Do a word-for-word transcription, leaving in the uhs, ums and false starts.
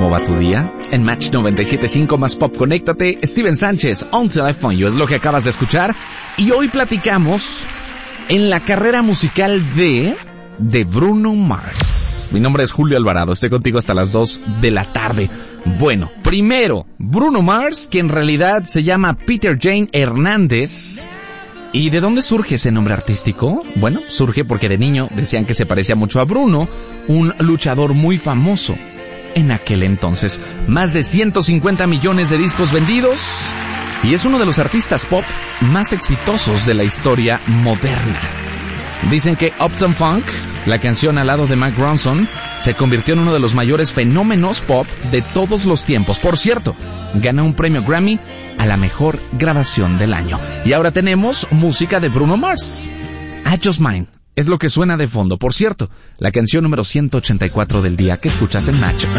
¿Cómo va tu día? En Match noventa y siete punto cinco más Pop, conéctate. Steven Sánchez, Until I Find You, es lo que acabas de escuchar. Y hoy platicamos en la carrera musical de, de Bruno Mars. Mi nombre es Julio Alvarado, estoy contigo hasta las dos de la tarde. Bueno, primero, Bruno Mars, que en realidad se llama Peter Jane Hernández. ¿Y de dónde surge ese nombre artístico? Bueno, surge porque de niño decían que se parecía mucho a Bruno, un luchador muy famoso en aquel entonces. Más de ciento cincuenta millones de discos vendidos y es uno de los artistas pop más exitosos de la historia moderna. Dicen que Uptown Funk, la canción al lado de Mark Ronson, se convirtió en uno de los mayores fenómenos pop de todos los tiempos. Por cierto, ganó un premio Grammy a la mejor grabación del año. Y ahora tenemos música de Bruno Mars. I Just Mine es lo que suena de fondo. Por cierto, la canción número ciento ochenta y cuatro del día que escuchas en Match